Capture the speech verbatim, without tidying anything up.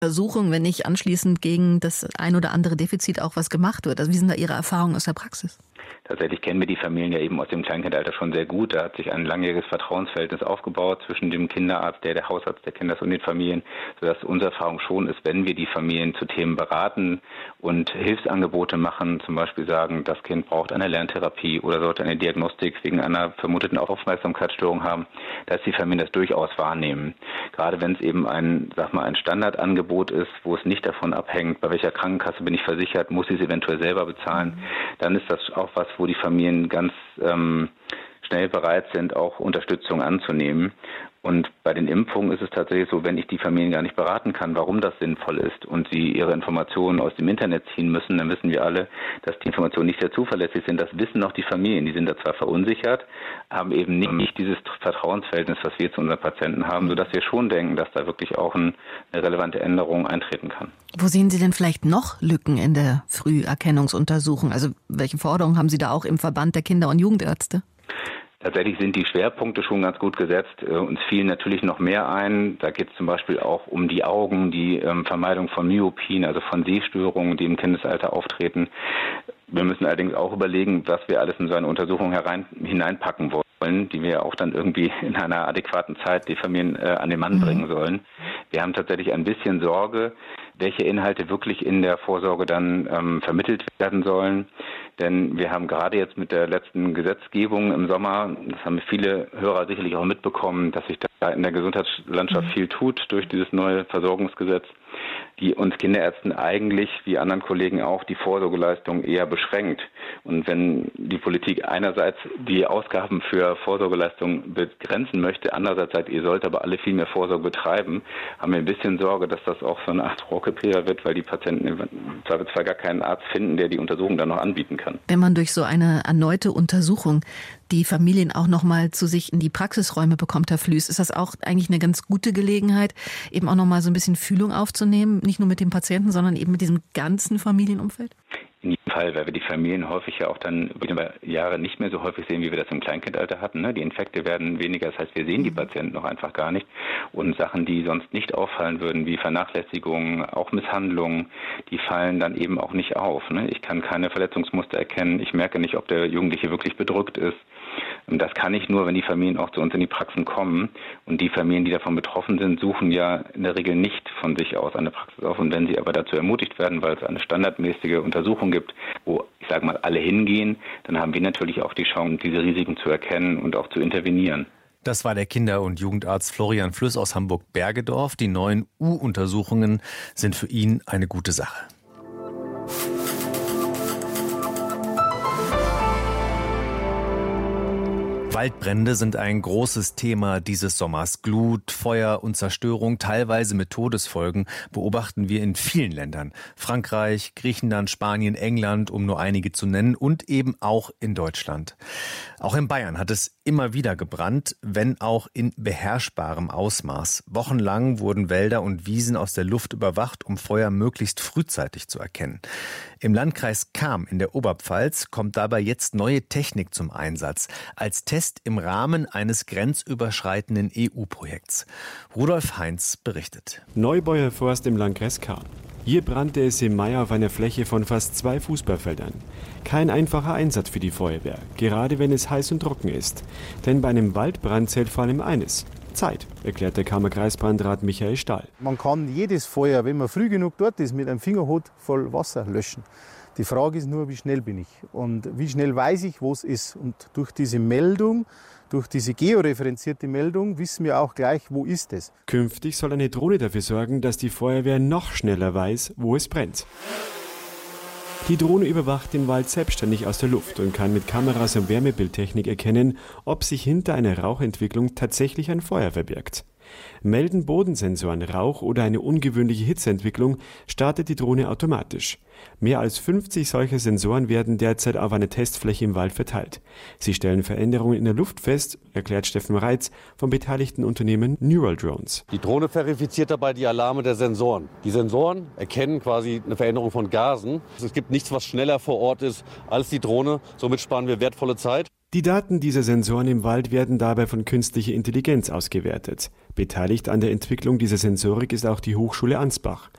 Untersuchung, wenn nicht anschließend gegen das ein oder andere Defizit auch was gemacht wird? Also wie sind da Ihre Erfahrungen aus der Praxis? Tatsächlich kennen wir die Familien ja eben aus dem Kleinkindalter schon sehr gut. Da hat sich ein langjähriges Vertrauensverhältnis aufgebaut zwischen dem Kinderarzt, der der Hausarzt der Kindes und den Familien, sodass unsere Erfahrung schon ist, wenn wir die Familien zu Themen beraten und Hilfsangebote machen, zum Beispiel sagen, das Kind braucht eine Lerntherapie oder sollte eine Diagnostik wegen einer vermuteten Aufmerksamkeitsstörung haben, dass die Familien das durchaus wahrnehmen. Gerade wenn es eben ein, sag mal, ein Standardangebot ist, wo es nicht davon abhängt, bei welcher Krankenkasse bin ich versichert, muss ich es eventuell selber bezahlen, dann ist das auch was, wo die Familien ganz ähm, schnell bereit sind, auch Unterstützung anzunehmen. Und bei den Impfungen ist es tatsächlich so, wenn ich die Familien gar nicht beraten kann, warum das sinnvoll ist und sie ihre Informationen aus dem Internet ziehen müssen, dann wissen wir alle, dass die Informationen nicht sehr zuverlässig sind. Das wissen auch die Familien. Die sind da zwar verunsichert, haben eben nicht dieses Vertrauensverhältnis, was wir zu unseren Patienten haben, sodass wir schon denken, dass da wirklich auch eine relevante Änderung eintreten kann. Wo sehen Sie denn vielleicht noch Lücken in der Früherkennungsuntersuchung? Also welche Forderungen haben Sie da auch im Verband der Kinder- und Jugendärzte? Tatsächlich sind die Schwerpunkte schon ganz gut gesetzt. Uns fielen natürlich noch mehr ein. Da geht es zum Beispiel auch um die Augen, die ähm, Vermeidung von Myopien, also von Sehstörungen, die im Kindesalter auftreten. Wir müssen allerdings auch überlegen, was wir alles in so eine Untersuchung herein, hineinpacken wollen, die wir auch dann irgendwie in einer adäquaten Zeit die Familien äh, an den Mann mhm. bringen sollen. Wir haben tatsächlich ein bisschen Sorge, welche Inhalte wirklich in der Vorsorge dann ähm, vermittelt werden sollen. Denn wir haben gerade jetzt mit der letzten Gesetzgebung im Sommer, das haben viele Hörer sicherlich auch mitbekommen, dass sich da in der Gesundheitslandschaft viel tut durch dieses neue Versorgungsgesetz, die uns Kinderärzten eigentlich, wie anderen Kollegen auch, die Vorsorgeleistung eher beschränkt. Und wenn die Politik einerseits die Ausgaben für Vorsorgeleistung begrenzen möchte, andererseits sagt, ihr sollt aber alle viel mehr Vorsorge betreiben, haben wir ein bisschen Sorge, dass das auch so eine Art Rohrkrepierer wird, weil die Patienten im Zweifelsfall gar keinen Arzt finden, der die Untersuchung dann noch anbieten kann. Wenn man durch so eine erneute Untersuchung die Familien auch noch mal zu sich in die Praxisräume bekommt, Herr Flüß, ist das auch eigentlich eine ganz gute Gelegenheit, eben auch noch mal so ein bisschen Fühlung aufzunehmen, nicht nur mit dem Patienten, sondern eben mit diesem ganzen Familienumfeld? In jedem Fall, weil wir die Familien häufig ja auch dann über Jahre nicht mehr so häufig sehen, wie wir das im Kleinkindalter hatten. Ne? Die Infekte werden weniger, das heißt, wir sehen die Patienten noch einfach gar nicht. Und Sachen, die sonst nicht auffallen würden, wie Vernachlässigungen, auch Misshandlungen, die fallen dann eben auch nicht auf. Ne? Ich kann keine Verletzungsmuster erkennen, ich merke nicht, ob der Jugendliche wirklich bedrückt ist. Und das kann ich nur, wenn die Familien auch zu uns in die Praxen kommen. Und die Familien, die davon betroffen sind, suchen ja in der Regel nicht von sich aus eine Praxis auf. Und wenn sie aber dazu ermutigt werden, weil es eine standardmäßige Untersuchung gibt, wo, ich sage mal, alle hingehen, dann haben wir natürlich auch die Chance, diese Risiken zu erkennen und auch zu intervenieren. Das war der Kinder- und Jugendarzt Florian Flüß aus Hamburg-Bergedorf. Die neuen U-Untersuchungen sind für ihn eine gute Sache. Waldbrände sind ein großes Thema dieses Sommers. Glut, Feuer und Zerstörung, teilweise mit Todesfolgen, beobachten wir in vielen Ländern. Frankreich, Griechenland, Spanien, England, um nur einige zu nennen, und eben auch in Deutschland. Auch in Bayern hat es immer wieder gebrannt, wenn auch in beherrschbarem Ausmaß. Wochenlang wurden Wälder und Wiesen aus der Luft überwacht, um Feuer möglichst frühzeitig zu erkennen. Im Landkreis Cham in der Oberpfalz kommt dabei jetzt neue Technik zum Einsatz, als Test im Rahmen eines grenzüberschreitenden E U-Projekts. Rudolf Heinz berichtet. Neubauer Forst im Landkreis Cham. Hier brannte es im Mai auf einer Fläche von fast zwei Fußballfeldern. Kein einfacher Einsatz für die Feuerwehr, gerade wenn es heiß und trocken ist. Denn bei einem Waldbrand zählt vor allem eines: Zeit, erklärt der Chamer Kreisbrandrat Michael Stahl. Man kann jedes Feuer, wenn man früh genug dort ist, mit einem Fingerhut voll Wasser löschen. Die Frage ist nur, wie schnell bin ich und wie schnell weiß ich, wo es ist. Und durch diese Meldung, durch diese georeferenzierte Meldung wissen wir auch gleich, wo ist es. Künftig soll eine Drohne dafür sorgen, dass die Feuerwehr noch schneller weiß, wo es brennt. Die Drohne überwacht den Wald selbstständig aus der Luft und kann mit Kameras und Wärmebildtechnik erkennen, ob sich hinter einer Rauchentwicklung tatsächlich ein Feuer verbirgt. Melden Bodensensoren Rauch oder eine ungewöhnliche Hitzeentwicklung, startet die Drohne automatisch. Mehr als fünfzig solcher Sensoren werden derzeit auf einer Testfläche im Wald verteilt. Sie stellen Veränderungen in der Luft fest, erklärt Steffen Reitz vom beteiligten Unternehmen Neural Drones. Die Drohne verifiziert dabei die Alarme der Sensoren. Die Sensoren erkennen quasi eine Veränderung von Gasen. Es gibt nichts, was schneller vor Ort ist als die Drohne. Somit sparen wir wertvolle Zeit. Die Daten dieser Sensoren im Wald werden dabei von künstlicher Intelligenz ausgewertet. Beteiligt an der Entwicklung dieser Sensorik ist auch die Hochschule Ansbach.